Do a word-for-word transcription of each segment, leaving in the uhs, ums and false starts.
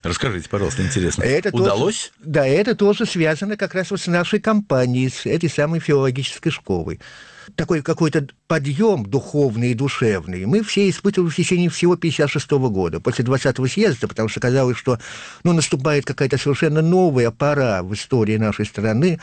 Расскажите, пожалуйста, интересно. Это Удалось? Тоже, да, это тоже связано как раз вот с нашей компанией, с этой самой филологической школой. Такой какой-то подъем духовный и душевный мы все испытывали в течение всего пятьдесят шестого года, после двадцатого съезда, потому что казалось, что ну, наступает какая-то совершенно новая пора в истории нашей страны,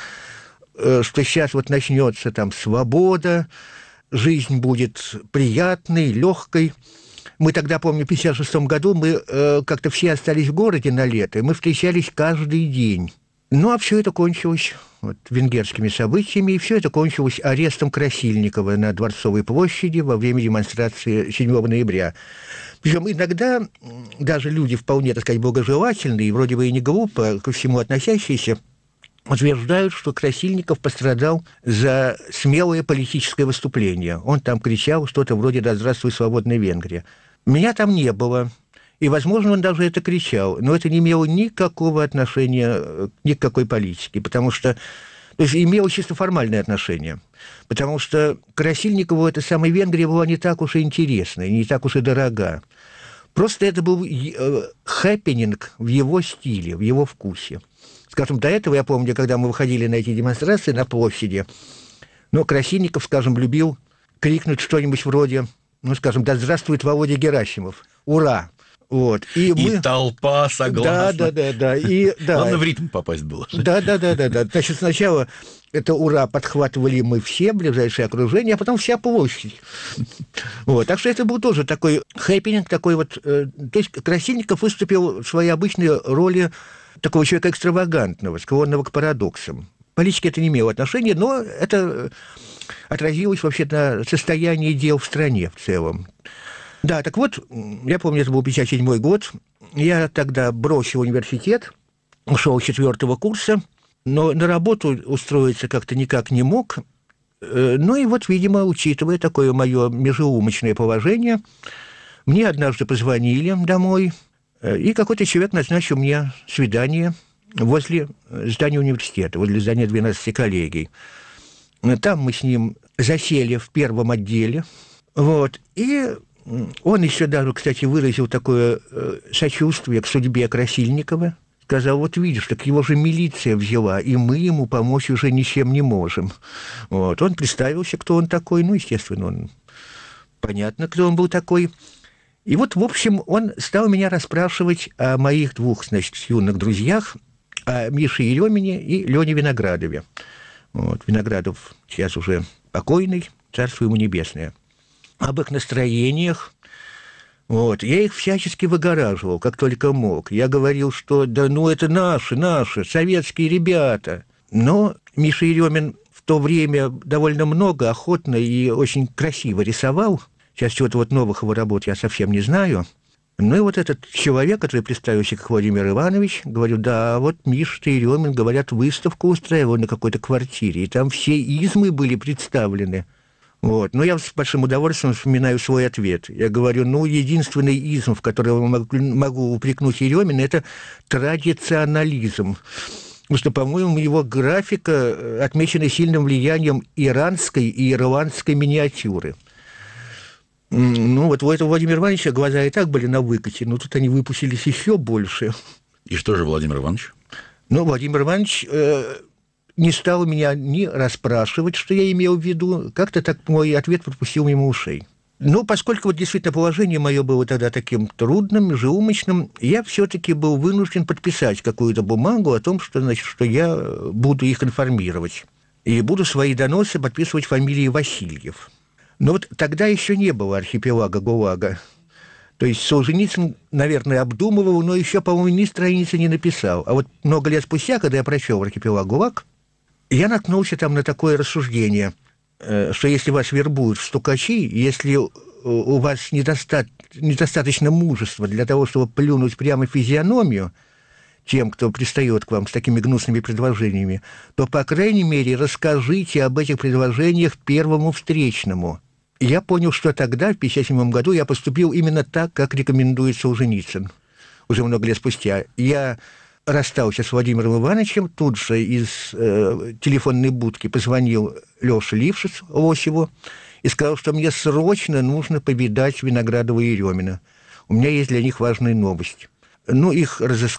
что сейчас вот начнется там свобода, жизнь будет приятной, легкой. Мы тогда, помню, в пятьдесят шестом году мы э, как-то все остались в городе на лето, и мы встречались каждый день. Ну, а все это кончилось вот, венгерскими событиями, и все это кончилось арестом Красильникова на Дворцовой площади во время демонстрации седьмого ноября. Причем иногда даже люди вполне, так сказать, благожелательные, вроде бы и не глупо ко всему относящиеся, утверждают, что Красильников пострадал за смелое политическое выступление. Он там кричал что-то вроде «Да здравствуй, свободная Венгрия». Меня там не было. И, возможно, он даже это кричал, но это не имело никакого отношения ни к какой политике, потому что... То есть имело чисто формальное отношение, потому что Красильникову эта самая Венгрия была не так уж и интересна, не так уж и дорога. Просто это был хэппининг в его стиле, в его вкусе. Скажем, до этого, я помню, когда мы выходили на эти демонстрации на площади, ну, Красильников, скажем, любил крикнуть что-нибудь вроде, ну, скажем, «Да здравствует Володя Герасимов! Ура!» Вот. И, и мы... толпа согласна. Да, да, да, да. И, да. Главное в ритм попасть было. Да, да, да, да, да. Значит, сначала это «Ура» подхватывали мы все, ближайшее окружение, а потом вся площадь. Вот. Так что это был тоже такой хэппининг, такой вот... Э, то есть Красильников выступил в своей обычной роли такого человека экстравагантного, склонного к парадоксам. Политике это не имело отношения, но это отразилось вообще на состоянии дел в стране в целом. Да, так вот, я помню, это был пятьдесят седьмой год, я тогда бросил университет, ушел с четвертого курса, но на работу устроиться как-то никак не мог. Ну и вот, видимо, учитывая такое мое межеумочное положение, мне однажды позвонили домой, и какой-то человек назначил мне свидание возле здания университета, возле здания двенадцати коллегий. Там мы с ним засели в первом отделе, вот, и... Он еще даже, кстати, выразил такое э, сочувствие к судьбе Красильникова. Сказал, вот видишь, так его же милиция взяла, и мы ему помочь уже ничем не можем. Вот. Он представился, кто он такой. Ну, естественно, он... понятно, кто он был такой. И вот, в общем, он стал меня расспрашивать о моих двух, значит, юных друзьях, о Мише Еремине и Лене Виноградове. Вот. Виноградов сейчас уже покойный, царство ему небесное. Об их настроениях. Вот. Я их всячески выгораживал, как только мог. Я говорил, что да ну это наши, наши, советские ребята. Но Миша Еремин в то время довольно много, охотно и очень красиво рисовал. Сейчас чего-то вот новых его работ я совсем не знаю. Ну и вот этот человек, который представился как Владимир Иванович, говорю, да, вот Миша Еремин, говорят, выставку устраивал на какой-то квартире, и там все измы были представлены. Вот. Но я с большим удовольствием вспоминаю свой ответ. Я говорю, ну, единственный изм, в котором я могу, могу упрекнуть Еремина, это традиционализм. Потому что, по-моему, его графика отмечена сильным влиянием иранской и ирландской миниатюры. Ну, вот у этого Владимира Ивановича глаза и так были на выкате, но тут они выпустились еще больше. И что же Владимир Иванович? Ну, Владимир Иванович... Э- не стал меня ни расспрашивать, что я имел в виду, как-то так мой ответ пропустил мимо ушей. Но поскольку вот действительно положение мое было тогда таким трудным, межеумочным, я все-таки был вынужден подписать какую-то бумагу о том, что, значит, что я буду их информировать. И буду свои доносы подписывать фамилией Васильев. Но вот тогда еще не было архипелага ГУЛАГа. То есть Солженицын, наверное, обдумывал, но еще, по-моему, ни страницы не написал. А вот много лет спустя, когда я прочел архипелаг ГУЛАГ, я наткнулся там на такое рассуждение, что если вас вербуют в стукачи, если у вас недоста... недостаточно мужества для того, чтобы плюнуть прямо в физиономию тем, кто пристает к вам с такими гнусными предложениями, то, по крайней мере, расскажите об этих предложениях первому встречному. И я понял, что тогда, в пятьдесят седьмом году, я поступил именно так, как рекомендует Солженицын. Уже много лет спустя. Я... расстался с Владимиром Ивановичем, тут же из э, телефонной будки позвонил Лёше Лившиц, Лосеву, и сказал, что мне срочно нужно повидать Виноградова и Еремина. У меня есть для них важная новость. ну, их разыскали.